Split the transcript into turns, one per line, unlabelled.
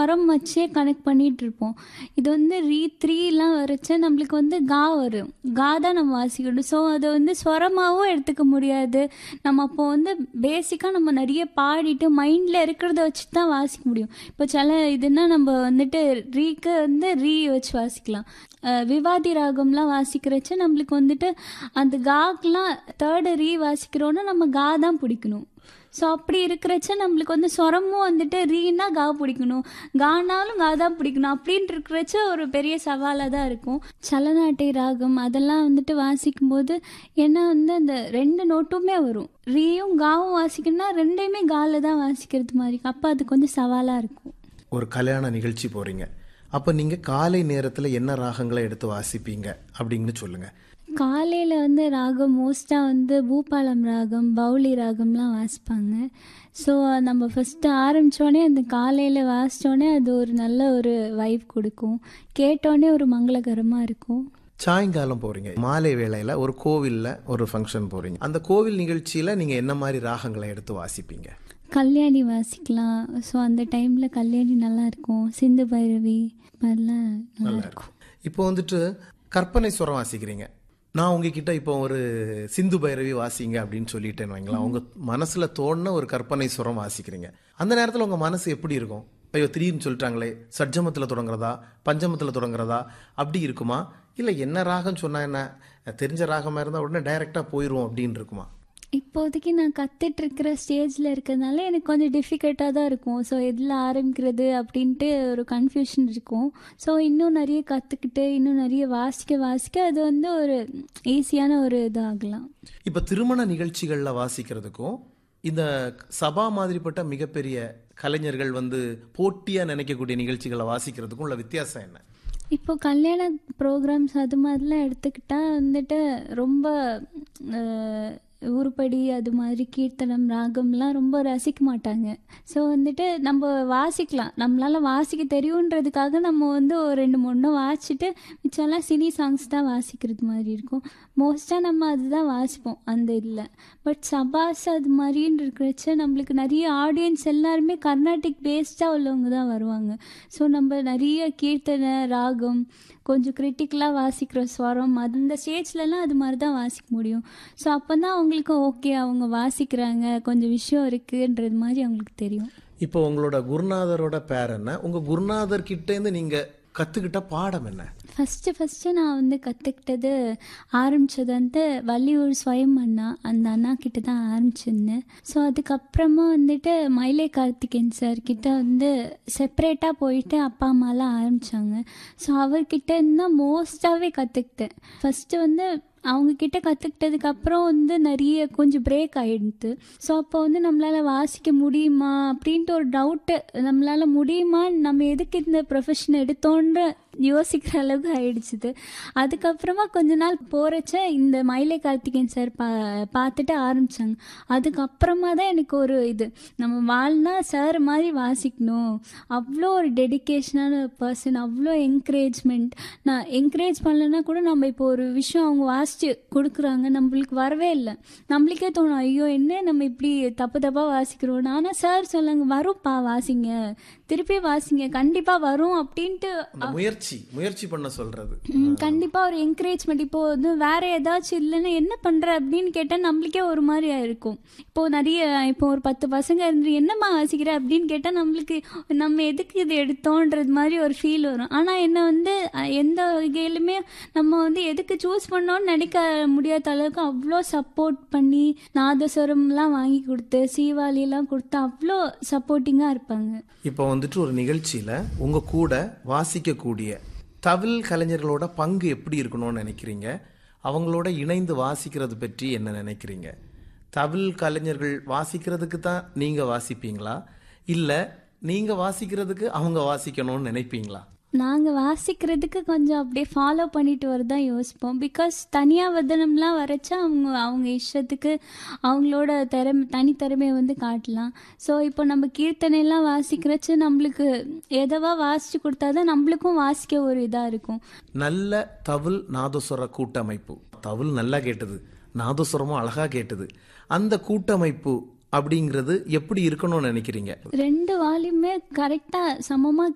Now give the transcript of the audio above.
ஸ்வரம் வச்சே கனெக்ட் பண்ணிட்டு இருப்போம். இது வந்து ரீ 3லாம் வரைச்சா நம்மளுக்கு வந்து கா வரும். கா தான் நம்ம வாசிக்கணும். ஸோ அதை வந்து ஸ்வரமாகவும் எடுத்துக்க முடியாது. நம்ம அப்போ வந்து பேசிக்காக நம்ம நிறைய பாடிட்டு மைண்டில் இருக்கிறத வச்சு தான் வாசிக்க முடியும். இப்போ சில இதுன்னா நம்ம வந்துட்டு ரீக்கு வந்து ரீ வச்சு வாசிக்கலாம். விவாதி ராகம்லாம் வாசிக்கிறச்ச நம்மளுக்கு வந்துட்டு அந்த காக்கெலாம் தேர்டு ரீ வாசிக்கிறோன்னா நம்ம கா தான் பிடிக்கணும். ஸோ அப்படி இருக்கிறச்ச நம்மளுக்கு வந்து ஸ்வரமும் வந்துட்டு ரீனா கா பிடிக்கணும், கானாலும் கா தான் பிடிக்கணும். அப்படின்ட்டு இருக்கிறச்ச ஒரு பெரிய சவாலாக தான் இருக்கும். சலநாட்டை ராகம் அதெல்லாம் வந்துட்டு வாசிக்கும்போது ஏன்னா வந்து அந்த 2 நோட்டுமே வரும். ரீயும் காவும் வாசிக்கணும்னா 2யுமே கால தான் வாசிக்கிறது மாதிரி. அப்போ அது கொஞ்சம் சவாலாக இருக்கும்.
ஒரு கல்யாண நிகழ்ச்சி போகிறீங்க, அப்போ நீங்கள் காலை நேரத்தில் என்ன ராகங்களை எடுத்து வாசிப்பீங்க அப்படின்னு சொல்லுங்கள்.
காலையில் வந்து ராகம் மோஸ்ட்டாக வந்து பூபாலம் ராகம், பவுளி ராகம்லாம் வாசிப்பாங்க. ஸோ நம்ம ஃபஸ்ட்டு ஆரம்பித்தோடனே அந்த காலையில் வாசித்தோடனே அது ஒரு நல்ல ஒரு வைப் கொடுக்கும். கேட்டோடனே ஒரு மங்களகரமாக இருக்கும்.
சாயங்காலம் போகிறீங்க, மாலை வேளையில் ஒரு கோவிலில் ஒரு ஃபங்க்ஷன் போகிறீங்க, அந்த கோவில் நிகழ்ச்சியில் நீங்கள் என்ன மாதிரி ராகங்களை எடுத்து வாசிப்பீங்க?
கல்யாணி வாசிக்கலாம். ஸோ அந்த டைமில் கல்யாணி நல்லாயிருக்கும். சிந்து பைரவி மாதிரிலாம் நல்லாயிருக்கும்.
இப்போ வந்துட்டு கற்பனை சுரம் வாசிக்கிறீங்க. நான் உங்ககிட்ட இப்போ ஒரு சிந்து பைரவி வாசிங்க அப்படின்னு சொல்லிட்டேன்னு வைங்களா, உங்கள் மனசில் தோணுன ஒரு கற்பனை சுரம் வாசிக்கிறீங்க. அந்த நேரத்தில் உங்கள் மனசு எப்படி இருக்கும்? ஐயோ திடீர்னு சொல்லிட்டாங்களே, சட்ஜமத்தில் தொடங்குறதா பஞ்சமத்தில் தொடங்குறதா அப்படி இருக்குமா? இல்லை என்ன ராகம் சொன்னால் என்ன, தெரிஞ்ச ராகமாக இருந்தால் உடனே டைரெக்டாக போயிடும் அப்படின்னு இருக்குமா?
இப்போதைக்கு நான் கற்றுட்ருக்கிற ஸ்டேஜில் இருக்கிறதுனால எனக்கு கொஞ்சம் டிஃபிகல்ட்டாக தான் இருக்கும். ஸோ எதில் ஆரம்பிக்கிறது அப்படின்ட்டு ஒரு கன்ஃபியூஷன் இருக்கும். ஸோ இன்னும் நிறைய கற்றுக்கிட்டு இன்னும் நிறைய வாசிக்க அது வந்து ஒரு ஈஸியான ஒரு இதாகலாம்.
இப்போ திருமண நிகழ்ச்சிகளில் வாசிக்கிறதுக்கும் இந்த சபா மாதிரிப்பட்ட மிகப்பெரிய கலைஞர்கள் வந்து போட்டியாக நினைக்கக்கூடிய நிகழ்ச்சிகளை வாசிக்கிறதுக்கும் உள்ள வித்தியாசம் என்ன?
இப்போ கல்யாண ப்ரோக்ராம்ஸ் அது மாதிரிலாம் எடுத்துக்கிட்டால் வந்துட்டு ரொம்ப உருப்படி அது மாதிரி கீர்த்தனம் ராகம்லாம் ரொம்ப ரசிக்க மாட்டாங்க. ஸோ வந்துட்டு நம்ம வாசிக்கலாம், நம்மளால் வாசிக்க தெரியுன்றதுக்காக நம்ம வந்து ஒரு 2-3 வாசிச்சுட்டு மிச்சம்லாம் சினி சாங்ஸ் தான் வாசிக்கிறது மாதிரி இருக்கும். மோஸ்ட்டாக நம்ம அதுதான் வாசிப்போம் அந்த இதில். பட் சபாஸ் அது மாதிரின்னு இருக்கிறச்ச நம்மளுக்கு நிறைய ஆடியன்ஸ் எல்லாருமே கர்நாடிக் பேஸ்டாக உள்ளவங்க தான் வருவாங்க. ஸோ நம்ம நிறைய கீர்த்தனை ராகம் கொஞ்சம் கிரிட்டிக்கலாக வாசிக்கிற ஸ்வரம் அந்த ஸ்டேஜ்லலாம் அது மாதிரி தான் வாசிக்க முடியும். ஸோ அப்போ தான் அவங்களுக்கு ஓகே அவங்க வாசிக்கிறாங்க, கொஞ்சம் விஷயம் இருக்குன்றது மாதிரி அவங்களுக்கு தெரியும்.
இப்போ உங்களோட குருநாதரோட பேர் என்ன? உங்கள் குருநாதர் கிட்டேருந்து நீங்கள் கற்றுக்கிட்ட பாடம் என்ன?
ஃபஸ்ட்டு நான் வந்து கற்றுக்கிட்டது ஆரம்பித்தது வந்து வள்ளியூர் ஸ்வயம் அண்ணா, அந்த அண்ணா கிட்ட தான் ஆரம்பிச்சிருந்தேன். ஸோ அதுக்கப்புறமா வந்துட்டு மயிலை கார்த்திகேயன் சார் கிட்ட வந்து செப்பரேட்டாக போயிட்டு அப்பா அம்மாலாம் ஆரம்பித்தாங்க. ஸோ அவர்கிட்ட இருந்தால் மோஸ்ட்டாகவே கற்றுக்கிட்டேன். ஃபஸ்ட்டு வந்து அவங்கக்கிட்ட கற்றுக்கிட்டதுக்கப்புறம் வந்து நிறைய கொஞ்சம் பிரேக் ஆகிடுது. ஸோ அப்போ வந்து நம்மளால் வாசிக்க முடியுமா அப்படின்ட்டு ஒரு டவுட்டு, நம்மளால் முடியுமா, நம்ம எதுக்கு இந்த ப்ரொஃபஷன் எடுத்தோன்ற யோசிக்கிற அளவுக்கு ஆயிடுச்சுது. அதுக்கப்புறமா கொஞ்ச நாள் போகிறச்ச இந்த மயிலை கார்த்திகேயன் சார் பார்த்துட்டு ஆரம்பித்தாங்க. அதுக்கப்புறமா தான் எனக்கு ஒரு இது, நம்ம வாழ்னா சார் மாதிரி வாசிக்கணும், அவ்வளோ ஒரு டெடிக்கேஷனான பர்சன், அவ்வளோ என்கரேஜ்மெண்ட். நான் என்கரேஜ் பண்ணலைன்னா கூட நம்ம இப்போ ஒரு விஷயம் அவங்க வாசித்து கொடுக்குறாங்க, நம்மளுக்கு வரவே இல்லை, நம்மளுக்கே தோணும் ஐயோ என்ன நம்ம இப்படி தப்பாக வாசிக்கிறோம். ஆனால் சார் சொல்லுங்க வரும்ப்பா வாசிங்க, திருப்பி வாசிங்க, கண்டிப்பாக வரும் அப்படின்ட்டு
முயற்சி பண்ண சொல்றது.
கண்டிப்பாக ஒரு என்கரேஜ்மெண்ட். இப்போ வந்து வேற ஏதாச்சும் இல்லைன்னா என்ன பண்ணுற அப்படின்னு கேட்டால் நம்மளுக்கே ஒரு மாதிரி இருக்கும். இப்போது நிறைய இப்போ ஒரு 10 பசங்க இருந்து என்னம்மா வாசிக்கிற அப்படின்னு கேட்டால் நம்மளுக்கு நம்ம எதுக்கு இது எடுத்தோன்றது மாதிரி ஒரு ஃபீல் வரும். ஆனால் என்ன வந்து எந்த வகையிலுமே நம்ம வந்து எதுக்கு சூஸ் பண்ணோன்னு நினைக்க முடியாத அளவுக்கு அவ்வளோ சப்போர்ட் பண்ணி நாதஸ்வரம்லாம் வாங்கி கொடுத்து சீவாலிலாம் கொடுத்து அவ்வளோ சப்போர்ட்டிங்காக இருப்பாங்க.
இப்போ வந்துட்டு ஒரு நிகழ்ச்சியில் உங்கள் கூட வாசிக்கக்கூடிய தவில் கலைஞர்களோட பங்கு எப்படி இருக்கணும்னு நினைக்கிறீங்க? அவங்களோட இணைந்து வாசிக்கிறது பற்றி என்ன நினைக்கிறீங்க? தவில் கலைஞர்கள் வாசிக்கிறதுக்கு தான் நீங்கள் வாசிப்பீங்களா, இல்லை நீங்கள் வாசிக்கிறதுக்கு அவங்க வாசிக்கணும்னு நினைப்பீங்களா?
நாங்கள் வாசிக்கிறதுக்கு கொஞ்சம் அப்படியே ஃபாலோ பண்ணிட்டு வரதான் யோசிப்போம். பிகாஸ் தனியாக வதனம்லாம் வரைச்சா அவங்க இஷ்டத்துக்கு அவங்களோட தனித்திறமையை வந்து காட்டலாம். ஸோ இப்போ நம்ம கீர்த்தனைலாம் வாசிக்கிறச்சு நம்மளுக்கு எதவா வாசித்து கொடுத்தாதான் நம்மளுக்கும் வாசிக்க ஒரு இதாக இருக்கும்.
நல்ல தவில் நாதஸ்வர கூட்டமைப்பு, தவில் நல்லா கேட்டது, நாதஸ்வரமும் அழகாக கேட்டது, அந்த கூட்டமைப்பு அப்படிங்கிறது எப்படி இருக்கணும்னு நினைக்கிறீங்க?
2 வால்யூமே கரெக்டாக சமமாக